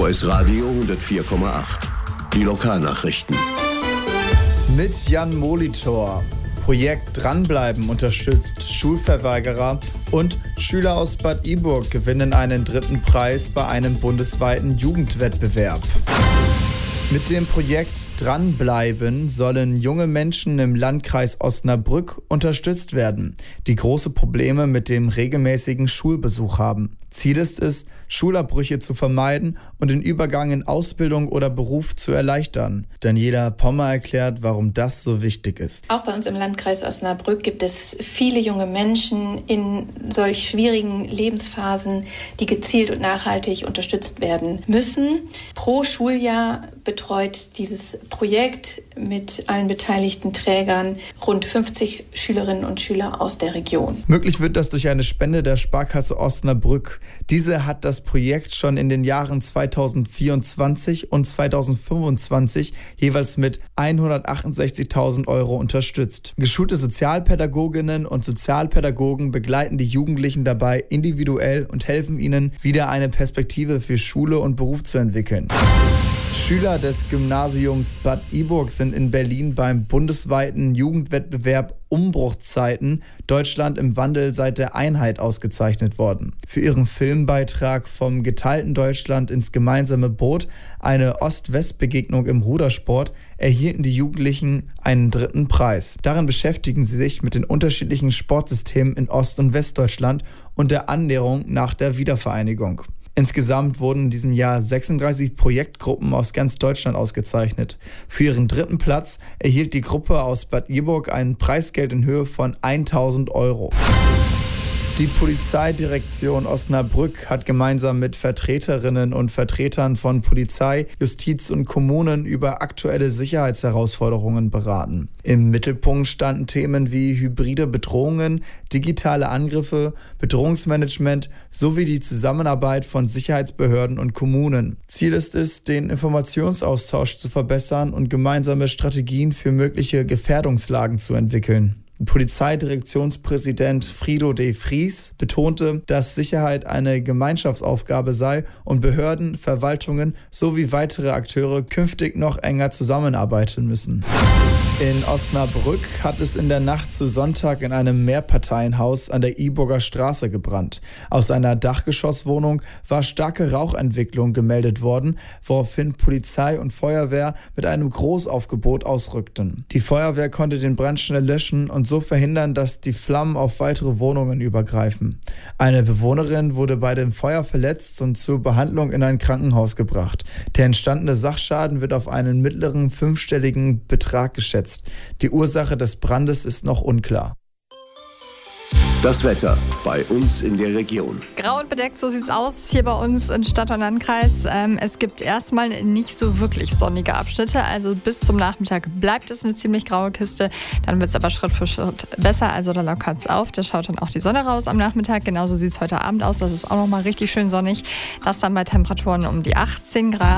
OS Radio 104,8. Die Lokalnachrichten. Mit Jan Molitor. Projekt Dranbleiben unterstützt Schulverweigerer und Schüler aus Bad Iburg gewinnen einen 3. Preis bei einem bundesweiten Jugendwettbewerb. Mit dem Projekt Dranbleiben sollen junge Menschen im Landkreis Osnabrück unterstützt werden, die große Probleme mit dem regelmäßigen Schulbesuch haben. Ziel ist es, Schulabbrüche zu vermeiden und den Übergang in Ausbildung oder Beruf zu erleichtern. Daniela Pommer erklärt, warum das so wichtig ist. Auch bei uns im Landkreis Osnabrück gibt es viele junge Menschen in solch schwierigen Lebensphasen, die gezielt und nachhaltig unterstützt werden müssen. Pro Schuljahr betreut dieses Projekt mit allen beteiligten Trägern rund 50 Schülerinnen und Schüler aus der Region. Möglich wird das durch eine Spende der Sparkasse Osnabrück. Diese hat das Projekt schon in den Jahren 2024 und 2025 jeweils mit 168.000 € unterstützt. Geschulte Sozialpädagoginnen und Sozialpädagogen begleiten die Jugendlichen dabei individuell und helfen ihnen, wieder eine Perspektive für Schule und Beruf zu entwickeln. Schüler des Gymnasiums Bad Iburg sind in Berlin beim bundesweiten Jugendwettbewerb Umbruchzeiten Deutschland im Wandel seit der Einheit ausgezeichnet worden. Für ihren Filmbeitrag vom geteilten Deutschland ins gemeinsame Boot, eine Ost-West-Begegnung im Rudersport, erhielten die Jugendlichen einen 3. Preis. Darin beschäftigen sie sich mit den unterschiedlichen Sportsystemen in Ost- und Westdeutschland und der Annäherung nach der Wiedervereinigung. Insgesamt wurden in diesem Jahr 36 Projektgruppen aus ganz Deutschland ausgezeichnet. Für ihren 3. Platz erhielt die Gruppe aus Bad Iburg ein Preisgeld in Höhe von 1.000 €. Die Polizeidirektion Osnabrück hat gemeinsam mit Vertreterinnen und Vertretern von Polizei, Justiz und Kommunen über aktuelle Sicherheitsherausforderungen beraten. Im Mittelpunkt standen Themen wie hybride Bedrohungen, digitale Angriffe, Bedrohungsmanagement sowie die Zusammenarbeit von Sicherheitsbehörden und Kommunen. Ziel ist es, den Informationsaustausch zu verbessern und gemeinsame Strategien für mögliche Gefährdungslagen zu entwickeln. Polizeidirektionspräsident Frido de Vries betonte, dass Sicherheit eine Gemeinschaftsaufgabe sei und Behörden, Verwaltungen sowie weitere Akteure künftig noch enger zusammenarbeiten müssen. In Osnabrück hat es in der Nacht zu Sonntag in einem Mehrparteienhaus an der Iburger Straße gebrannt. Aus einer Dachgeschosswohnung war starke Rauchentwicklung gemeldet worden, woraufhin Polizei und Feuerwehr mit einem Großaufgebot ausrückten. Die Feuerwehr konnte den Brand schnell löschen und so verhindern, dass die Flammen auf weitere Wohnungen übergreifen. Eine Bewohnerin wurde bei dem Feuer verletzt und zur Behandlung in ein Krankenhaus gebracht. Der entstandene Sachschaden wird auf einen mittleren 5-stelligen Betrag geschätzt. Die Ursache des Brandes ist noch unklar. Das Wetter bei uns in der Region. Grau und bedeckt, so sieht's aus hier bei uns in Stadt und Landkreis. Es gibt erstmal nicht so wirklich sonnige Abschnitte, also bis zum Nachmittag bleibt es eine ziemlich graue Kiste. Dann wird es aber Schritt für Schritt besser, also da lockert es auf. Da schaut dann auch die Sonne raus am Nachmittag. Genauso sieht es heute Abend aus, das ist auch nochmal richtig schön sonnig. Das dann bei Temperaturen um die 18 Grad.